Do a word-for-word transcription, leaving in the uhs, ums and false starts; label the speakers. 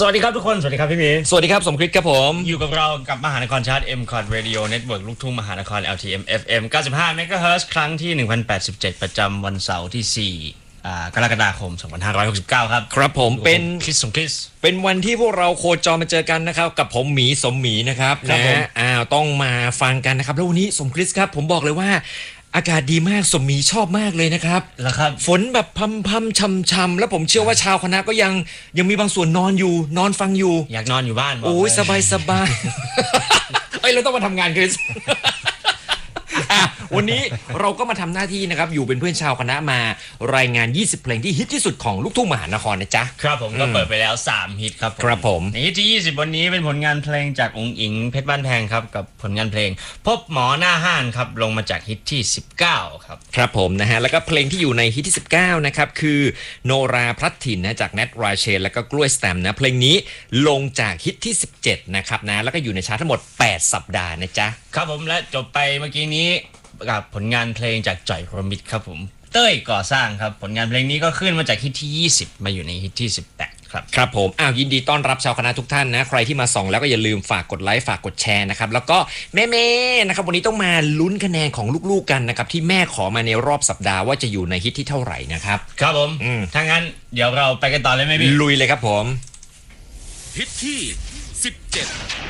Speaker 1: สวัสดีครับทุกคนสวัสดีครับพี่มี
Speaker 2: สวัสดีครับสมคิดครับผม
Speaker 1: อยู่กับเรากับมหานครชาร์ต M คอร์ด Radio Network ลูกทุ่งมหานคร แอล ที เอ็ม เอฟ เอ็ม เก้าสิบห้า เมกะเฮิรตซ์ ครั้งที่ หนึ่งพันแปดสิบเจ็ด ประจำวันเสาร์ที่ สี่อ่ากรกฎาคม สองพันห้าร้อยหกสิบเก้า ครับ
Speaker 2: ครับผมเป็น
Speaker 1: คริสสมคริส
Speaker 2: เป็นวันที่พวกเราโคจรมาเจอกันนะครับกับผมหมีสมหมีนะครับนะอ้าวต้องมาฟังกันนะครับแล้ววันนี้สมคริสครับผมบอกเลยว่าอากาศดีมากสมหมีชอบมากเลยนะครับ
Speaker 1: แล้วครับ
Speaker 2: ฝนแบบพัมพัมช่ำช่ำแล้วผมเชื่อว่าชาวคณะก็ยังยังมีบางส่วนนอนอยู่นอนฟังอยู่
Speaker 1: อยากนอนอยู่บ้าน
Speaker 2: โอ้ยสบายสบายเอ้ยเราต้องมาทำงานคริสวันนี้เราก็มาทำหน้าที่นะครับอยู่เป็นเพื่อนชาวคณะมารายงานยี่สิบเพลงที่ฮิตที่สุดของลูกทุ่งมหานครนะจ๊ะ
Speaker 1: ครับผมก็เปิดไปแล้วสามฮิตครับ
Speaker 2: ครับผม
Speaker 1: ในฮิตที่ยี่สิบวันนี้เป็นผลงานเพลงจากองค์อิงเพชรบ้านแพงครับกับผลงานเพลงพบหมอหน้าห้านครับลงมาจากฮิตที่สิบเก้าครับ
Speaker 2: ครับผมนะฮะแล้วก็เพลงที่อยู่ในฮิตที่สิบเก้านะครับคือโนราพลัดถิ่นนะจากแนทราเชนแล้วก็กล้วยสแตมนะเพลงนี้ลงจากฮิตที่สิบเจ็ดนะครับนะแล้วก็อยู่ในชาร์ตทั้งหมดแปดสัปดาห์นะจ๊ะ
Speaker 1: ครับผมและจบไปเมื่อกี้นี้กับผลงานเพลงจากจ่อยพรหมิตรครับผมเต้ยก่อสร้างครับผลงานเพลงนี้ก็ขึ้นมาจากฮิตที่ยี่สิบมาอยู่ในฮิตที่สิบแปดครับ
Speaker 2: ครับผมอ้าวยินดีต้อนรับชาวคณะทุกท่านนะใครที่มาส่องแล้วก็อย่าลืมฝากกดไลค์ฝากกดแชร์นะครับแล้วก็แม่ๆนะครับวันนี้ต้องมาลุ้นคะแนนของลูกๆกันนะครับที่แม่ขอมาในรอบสัปดาห์ว่าจะอยู่ในฮิตที่เท่าไหร่นะครับ
Speaker 1: ครับผมถ้างั้นเดี๋ยวเราไปกันต่อเลยไหมพี่
Speaker 2: ลุยเลยครับผม
Speaker 3: ฮิตที่สิบเจ็ด